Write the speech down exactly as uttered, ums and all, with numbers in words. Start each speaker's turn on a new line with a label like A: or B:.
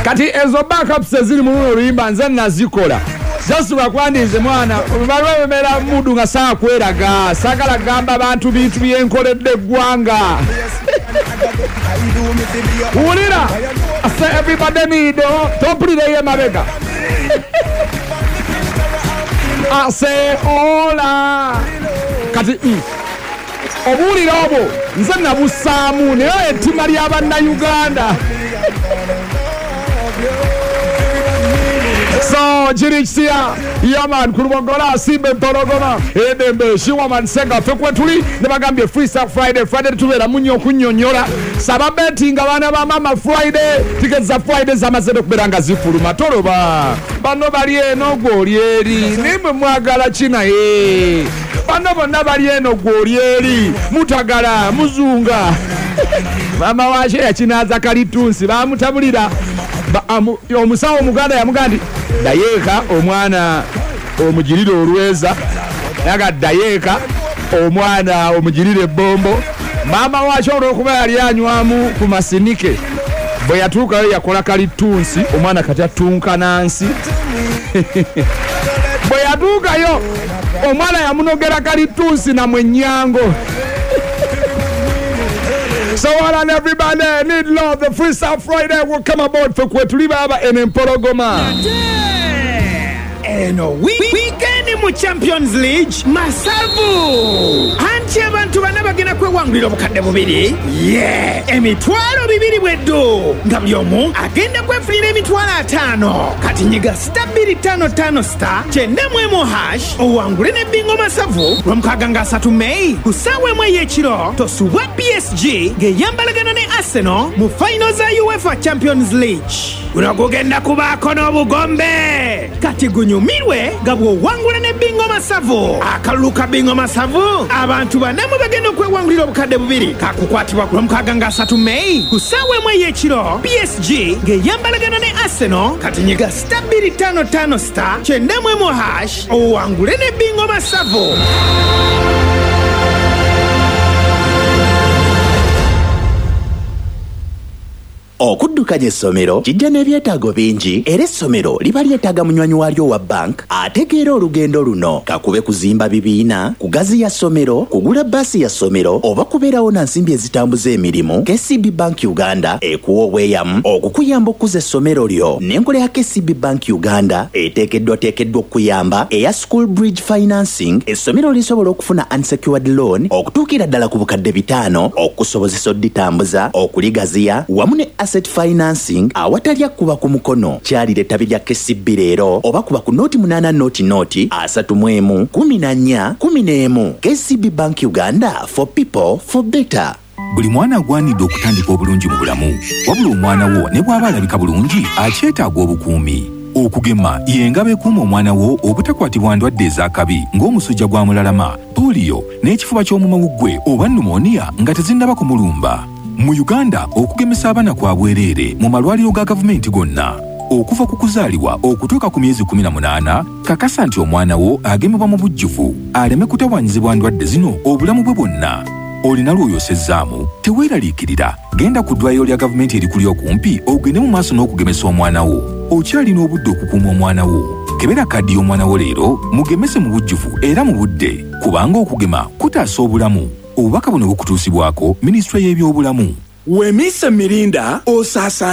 A: kati ezo backups eziri mu luyimba nze nazikola just bakwandize mwana balwe bemera mudu nga saa kweraga sagala gamba abantu bintu byenkoledde eggwanga ulira I say everybody need don't put it in mabega I say hola kati mm. obulira obo nze nabusaamu naye ettima ly'abanna Uganda so jiriksia yaman kurubogola simbe mpologoma edembe shiwaman senga fekwe tuli nebagambye freestyle Friday Friday tubera munyo kunyonyola sababeti nga bana ba mama Friday tickets za Friday zamaze okuberanga zifuluma toloba bano bali eno gwolieri nimwe mwagala china ye bano bonna bali eno gwolieri mutagala muzunga mama wache yakinaza kalitunsi bamutabulira omusawo omuganda yamugandi dayeka omwana omujirire olweza naga dayeka omwana omujirire bombo mama wacho okuba yali anywamu ku masinike bwe yatuuka yakola kalitunsi omwana kati atunka nansi bwe yatuuka yo omwana yamunogera kalitunsi na mwenyango. So all and everybody need love. The Freestyle Friday will come about for Kwetuli Baba and Empologoma.
B: Eno weekend mu Champions League masavu anti abantu bana bagenda kwewangulira obukadde bubiri yeah emitwalo bibiri bweddo nga buli omu agenda kwefunira emitwalo ataano kati nyiga star bbiri ttaano ttaano star kyenda mu emu hash owangule ne bingo masavu lwomukaaga nga asatu May ku ssaawa emu ey'ekiro tosubwa P S G ng'eyambalagana ne Arsenal mu final za UEFA Champions League guno gugenda kubaako n'obugombe kati gunyumirwe nga bw'owangula ne bingo masavu akalulu ka bingo masavu abantu banamu bagenda okwewangulira obukadde bubiri kakukwatibwa ku lwomukaaga nga asatu May ku ssaawa emu ey'ekiro P S G ng'eyambalagana ne Arsenal kati nyiga star bbiri ttaano ttaano star kyenda mu emu hash owangule ne bingo masavu.
C: Okuddukanya essomero kijja n'ebyetaago bingi era essomero liba lyetaaga munywanyi waalyo wa bank ategeera olugendo luno kakube kuzimba bibiina kugaziya ssomero kugula bbaasi ya ssomero oba kubeerawo na nsimbi ezitambuza emirimu K C B Bank Uganda ekuwa obweyamu okukuyamba okuza essomero lyo n'enkola ya K C B Bank Uganda eteekeddwa teekeddwa okuyamba eya school bridge financing essomero lisobola okufuna unsecured loan okutuukira ddala ku bukadde bitaano okusobozesa odditambuza okuligaziya wamu ne asset financing awatalya kuba ku mukono kyalire ttabi lya K C B leero oba kuba ku noti munaana noti noti asatu mu emu kumi na nnya kumi n'emu K C B Bank Uganda for people for better.
D: Buli mwana agwanidde okutandika obulungi mu bulamu wabula omwana wo ne bw'aba alabika bulungi akyetaaga obukuumi. Okugema yengabe ekuuma omwana wo obutakwatibwa ndwadde ez'akabi ng'omusujja gwa mulalama polio n'ekifuba ky'omumawuggwe oba pneumonia nga tezinnaba kumulumba. Mu Uganda okugemesa abaana kwa bwereere mu malwaliro ga gavumenti gonna okuva ku kuzaalibwa okutuuka ku myezi kumi na munaana kakasa nti omwana wo agemebwa mu bujjuvu aleme kutawaanyizibwa ndwadde zino obulamu bwe bwonna. Olina lw'oyosezzaamu teweeraliikirira genda ku ddwaliro lya gavumenti erikuli okumpi ogende mu maaso n'okugemesa omwana wo. Okyalina obudde okukuuma omwana wo. Kebera kaddi y'omwana wo leero mugemese mu bujjuvu era mu budde kubanga okugema kutaasa obulamu. Obubaka buno bukutuusibwako Minisitule y'ebyobulamu.
E: Wemisa Mirinda osasa